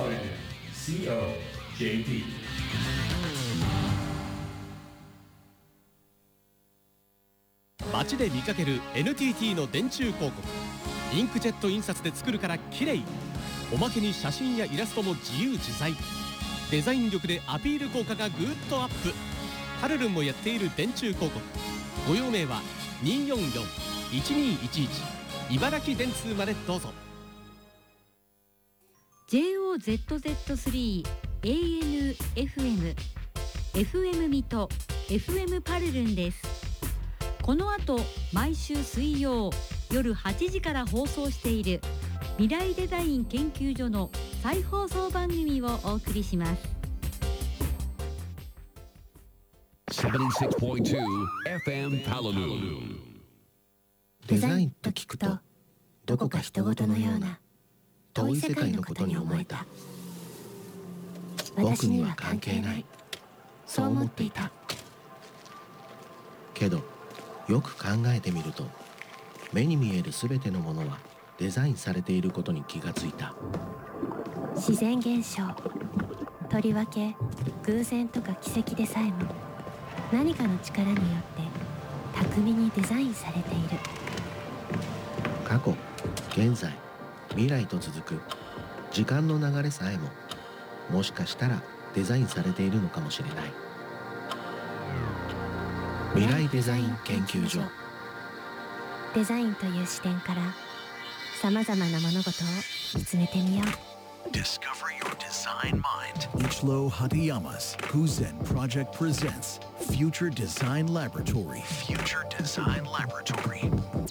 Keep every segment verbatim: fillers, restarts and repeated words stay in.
シーオージェーピー。 街で見かける エヌティーティー の電柱広告。インクジェット印刷で作るから綺麗。おまけに写真やイラストも自由自在。デザイン力でアピール効果がぐーっとアップ。ハルルンもやっている電柱広告。ご用命はにーよんよん いちにーいちいち 茨城電通までどうぞ。 ジェイオーゼットゼットスリー エーエヌエフエム エフエム 水戸 エフエム パルルンです。この後毎週水曜夜はちじから放送している未来デザイン研究所の再放送番組をお送りします。 ななじゅうろくてんに エフエム パルルン。 デザインと聞くとどこか人事のような遠い世界のことに思えた。僕には関係ない、そう思っていたけど、よく考えてみると目に見えるすべてのものはデザインされていることに気がついた。 自然現象、とりわけ偶然とか奇跡でさえも何かの力によって巧みにデザインされている。 過去、現在、未来と続く時間の流れさえも、もしかしたらデザインされているのかもしれない。未来デザイン研究所。 デザインという視点からさまざまな物事を見つめてみよう。 Discover your design mind. Ichiro Hatayama's Kuzen Project presents Future Design Laboratory. Future Design Laboratory.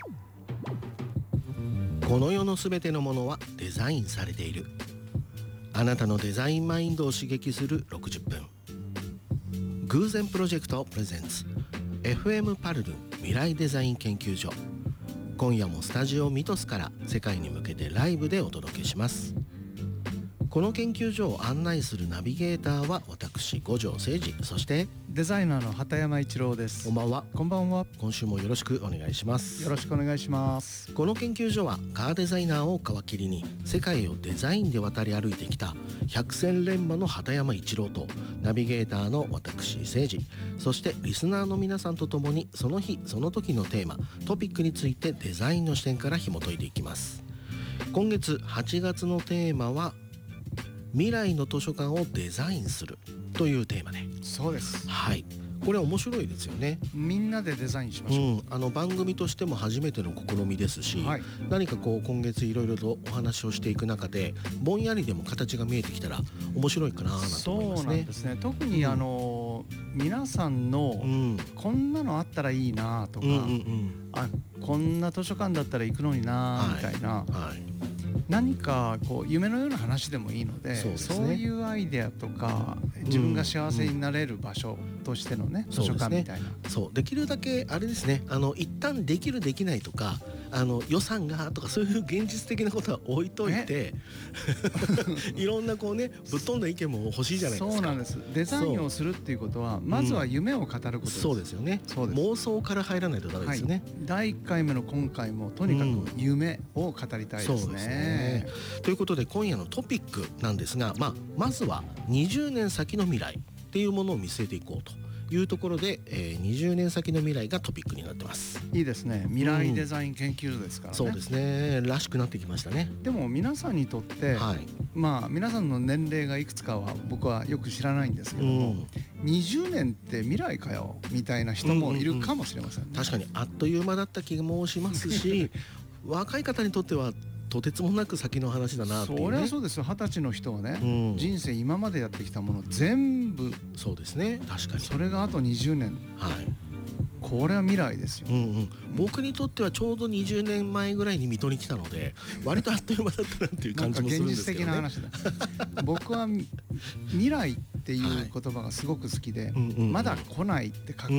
この世のすべてのものはデザインされている。あなたのデザインマインドを刺激するろくじゅっぷん。偶然プロジェクトプレゼンツ エフエム パルルン未来デザイン研究所。今夜もスタジオミトスから世界に向けてライブでお届けします。この研究所を案内するナビゲーターは私五条誠二、そしてデザイナーの畑山一郎です。 こんばんは。 こんばんは。 今週もよろしくお願いします。 よろしくお願いします。 この研究所はカーデザイナーを皮切りに世界をデザインで渡り歩いてきた百戦錬磨の畑山一郎とナビゲーターの私誠二、そしてリスナーの皆さんとともにその日その時のテーマトピックについてデザインの視点から紐解いていきます。今月はちがつのテーマは未来の図書館をデザインするというテーマで。 そうです。 はい、これ面白いですよね。 みんなでデザインしましょう、 うん、あの番組としても初めての試みですし、はい、何かこう今月いろいろとお話をしていく中でぼんやりでも形が見えてきたら面白いかななんて思いますね。 そうなんですね。特にあの、うん、皆さんの、うん、こんなのあったらいいなとか、うんうんうん、あこんな図書館だったら行くのになみたいな、はいはい、何かこう夢のような話でもいいの で, そうです、ね、そういうアイデアとか自分が幸せになれる場所としてのね、うん、図書館みたいな、 そうですね、そうできるだけあれですね、あの一旦できるできないとかあの予算がとかそういう現実的なことは置いといていろんなこうねぶっ飛んだ意見も欲しいじゃないですか。そうなんです。デザインをするっていうことはまずは夢を語ることです、うん、 そうですよね。そうです。妄想から入らないとダメですよね、 はい、だいいっかいめの今回もとにかく夢を語りたいですね、うん、そうですね。 ということで今夜のトピックなんですが、まあ、まずはにじゅうねん先の未来っていうものを見据えていこうというところで、えー、にじゅうねん先の未来がトピックになってます。 いいですね。未来デザイン研究所ですからね、 うん、そうですね、らしくなってきましたね。 でも皆さんにとって、はい、まあ皆さんの年齢がいくつかは僕はよく知らないんですけども、うん、にじゅうねんって未来かよみたいな人もいるかもしれませんね、 うんうんうん、確かにあっという間だった気もしますし若い方にとってはとてつもなく先の話だなっていうね。 そりゃそうですよ。二十歳の人はね、うん、人生今までやってきたもの全部、 そうですね、確かにそれがあとにじゅうねん、はい、これは未来ですよ、うんうん、 僕にとってはちょうどにじゅうねんまえぐらいに水戸に来たので割とあっという間だったなっていう感じもするんですけどね。 なんか現実的な話だ僕は未来っていう言葉がすごく好きで、はい、まだ来ないってかっ